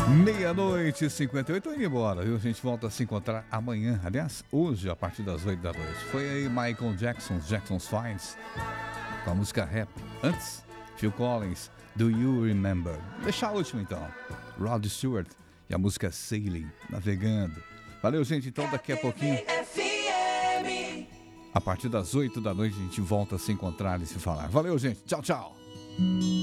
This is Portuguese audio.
Meia-noite e 58, tô indo embora, viu? A gente volta a se encontrar amanhã, aliás, hoje, a partir das 8 da noite. Foi aí Michael Jackson's Finds, com a música rap. Antes, Phil Collins, Do You Remember? Deixa a última então, Rod Stewart e a música Sailing, Navegando. Valeu, gente, então daqui a pouquinho, a partir das 8 da noite, a gente volta a se encontrar e se falar. Valeu, gente, tchau, tchau.